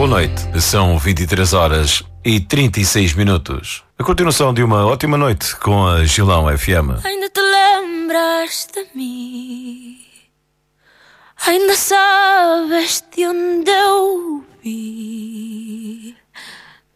Boa noite, são 23 horas e 36 minutos. A continuação de uma ótima noite com a Gilão FM. Ainda te lembras de mim? Ainda sabes de onde eu vim?